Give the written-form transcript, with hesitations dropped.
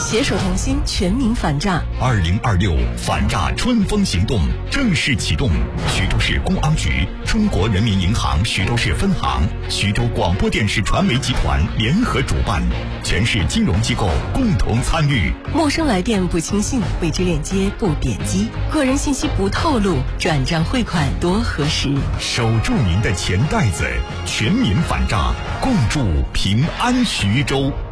携手同心，全民反诈。 2026反诈春风行动正式启动。徐州市公安局、中国人民银行徐州市分行、徐州广播电视传媒集团联合主办，全市金融机构共同参与。 陌生来电不轻信，未知链接不点击，个人信息不透露，转账汇款多核实。 守住您的钱袋子，全民反诈，共筑平安徐州。